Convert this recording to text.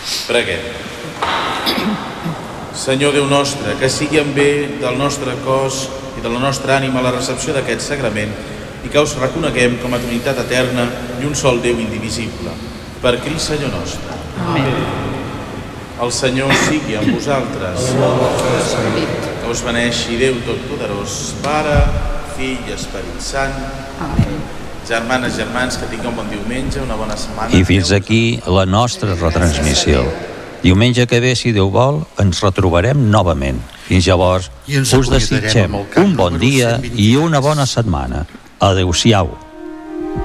Preguem. Senyor Déu nostre, que sigui en bé del nostre cos i de la nostra ànima la recepció d'aquest sagrament i que us reconeguem com a Trinitat eterna i un sol Déu indivisible. Per Crist, Senyor nostre. Amén. El Senyor sigui amb vosaltres. Que us beneixi Déu Totpoderós, Pare, Fill i Esperit Sant. Amén. Germanes, germans, que tingueu un bon diumenge, una bona setmana. I fins aquí la nostra retransmissió. Diumenge que ve, si Déu vol, ens retrobarem novament. Fins llavors, us desitgem un bon dia i una bona setmana. Adéu-siau.